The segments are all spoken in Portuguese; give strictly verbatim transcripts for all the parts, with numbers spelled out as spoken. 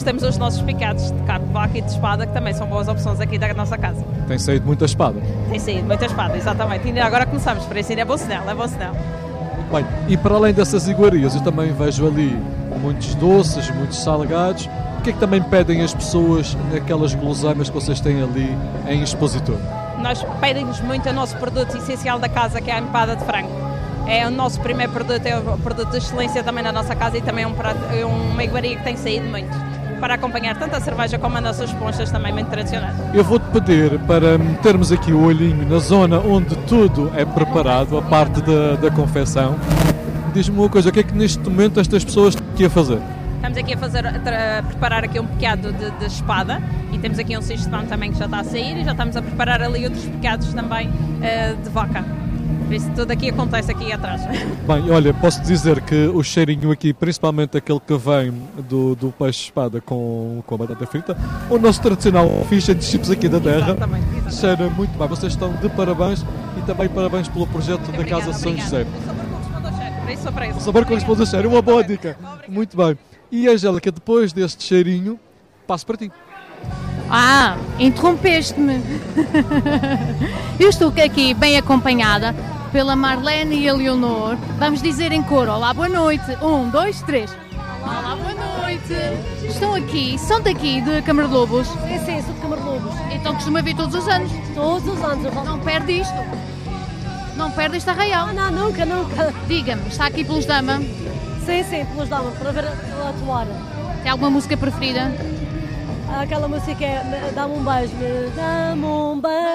Temos os nossos picados de carne de vaca e de espada, que também são boas opções aqui da nossa casa. Tem saído muita espada? Tem saído muita espada, exatamente. E agora começamos, por isso ainda é bom sinal, é bom sinal. Bem, e para além dessas iguarias, eu também vejo ali muitos doces, muitos salgados. O que é que também pedem as pessoas naquelas guloseimas que vocês têm ali em Expositor? Nós pedimos muito o nosso produto essencial da casa, que é a empada de frango. É o nosso primeiro produto, é o produto de excelência também na nossa casa e também é um prato, é uma iguaria que tem saído muito, para acompanhar tanto a cerveja como as nossas ponchas também muito tradicionais. Eu vou-te pedir para metermos aqui o olhinho na zona onde tudo é preparado, a parte da, da confecção. Diz-me uma coisa, o que é que neste momento estas pessoas estão aqui a fazer? Estamos aqui a, fazer, a preparar aqui um picado de, de espada e temos aqui um cisto de pão também que já está a sair e já estamos a preparar ali outros picados também uh, de vaca. Por isso tudo aqui acontece aqui atrás. Bem, olha, posso dizer que o cheirinho aqui, principalmente aquele que vem do, do peixe-espada com, com a batata frita, o nosso tradicional fish and chips aqui da terra, exatamente, exatamente. Cheira muito bem. Vocês estão de parabéns e também parabéns pelo projeto obrigada, da Casa São José. O sabor corresponde ao cheiro, por isso sou para isso. O sabor corresponde ao cheiro, uma boa dica. Obrigada. Muito bem. E Angélica, depois deste cheirinho, passo para ti. Ah, interrompeste-me. Eu estou aqui bem acompanhada pela Marlene e a Leonor. Vamos dizer em coro: olá, boa noite. Um, dois, três. Olá, boa noite. Estão aqui, são daqui de Câmara de Lobos? Sim, sim, sou de Câmara de Lobos. Então costuma vir todos os anos? Todos os anos. Eu Não perde isto? Não perde este arraial? Ah, não, nunca, nunca. Diga-me, está aqui pelos Dama? Sim, sim, pelos damas, para ver a atuar. Tem alguma música preferida? Aquela música é Dá-me um beijo. Dá-me um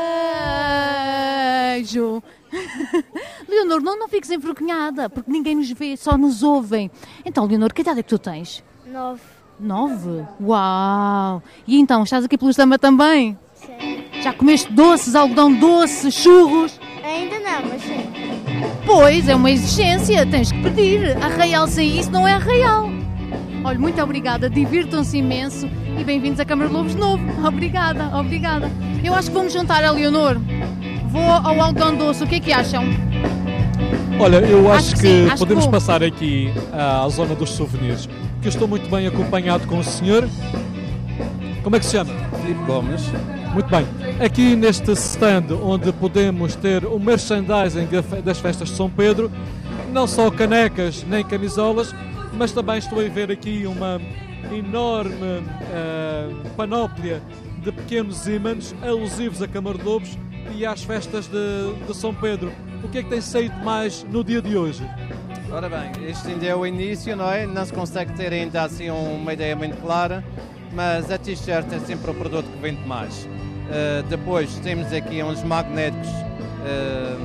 Beijo. Leonor, não, não fiques envergonhada, porque ninguém nos vê, só nos ouvem. Então, Leonor, que idade é que tu tens? Nove. Nove? Uau! E então, estás aqui pelos Dama também? Sim. Já comeste doces, algodão doce, churros? Ainda não, mas sim. Pois, é uma exigência, tens que pedir. Arraial sem isso não é arraial. Olha, muito obrigada, divirtam-se imenso e bem-vindos à Câmara de Lobos de novo. Obrigada, obrigada. Eu acho que vamos juntar a Leonor. Vou ao algodão doce, o que é que acham? Olha, eu acho, Acho que que, sim, acho podemos que vou. passar aqui à zona dos souvenirs, porque eu estou muito bem acompanhado com o senhor. Como é que se chama? Filipe Gomes. Muito bem. Aqui neste stand onde podemos ter o merchandising das festas de São Pedro, não só canecas nem camisolas, mas também estou a ver aqui uma enorme uh, panóplia de pequenos ímãs alusivos a Câmara de Lobos e às festas de, de São Pedro. O que é que tem saído mais no dia de hoje? Ora bem, este ainda é o início, não é? Não se consegue ter ainda assim uma ideia muito clara, mas a t-shirt é sempre o produto que vende mais. Uh, depois temos aqui uns magnéticos, uh,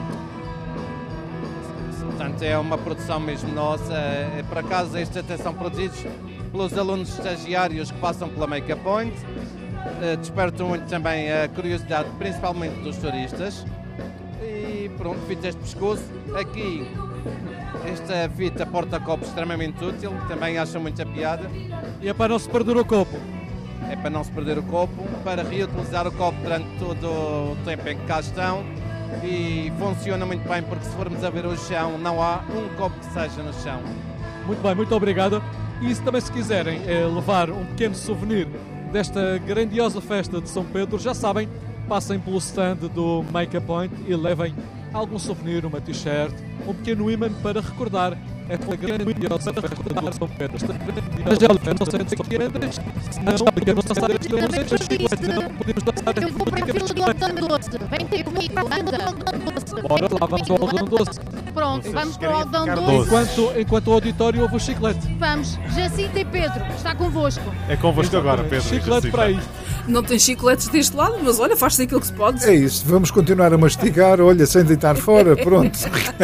portanto é uma produção mesmo nossa. Uh, por acaso estes até são produzidos pelos alunos estagiários que passam pela Make-up Point. Uh, despertam muito também a curiosidade, principalmente dos turistas. E pronto, fitas de pescoço. Aqui esta fita porta-copos extremamente útil, também acham muita piada. E é para não se perder o copo. É para não se perder o copo, para reutilizar o copo durante todo o tempo em que cá estão e funciona muito bem porque se formos a ver o chão não há um copo que seja no chão. Muito bem, muito obrigado. E se também se quiserem é, levar um pequeno souvenir desta grandiosa festa de São Pedro, já sabem, passem pelo stand do Make-up Point e levem algum souvenir, uma t-shirt, um pequeno imã para recordar esta grandiosa festa de São Pedro. Angélica, não sei onde é que andas, Angélica, não sei se podemos dançar. Eu vou para a fila do algodão doce. Vem ter comigo, anda. Bora lá, vamos ao algodão doce. Pronto, vamos para o algodão doce. Enquanto, enquanto o auditório ouve o chiclete. Vamos, Jacinto e Pedro, está convosco. É convosco agora, Pedro. Chiclete para aí. Não tem chicletes deste lado, mas olha, faz-se aquilo que se pode. É isso, vamos continuar a mastigar, olha, sem deitar fora, pronto.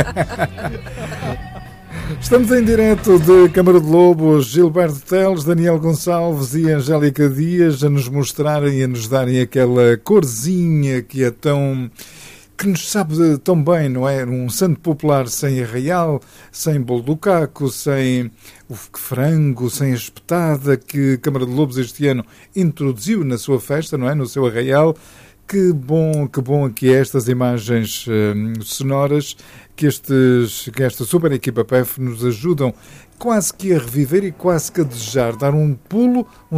Estamos em direto de Câmara de Lobos, Gilberto Teles, Daniel Gonçalves e Angélica Dias a nos mostrarem e a nos darem aquela corzinha que é tão... que nos sabe tão bem, não é? Um santo popular sem arraial, sem bolo do caco, sem o frango, sem a espetada que Câmara de Lobos este ano introduziu na sua festa, não é? No seu arraial, que bom, que bom que estas imagens uh, sonoras que, estes, que esta super equipa P E F nos ajudam quase que a reviver e quase que a desejar dar um pulo, um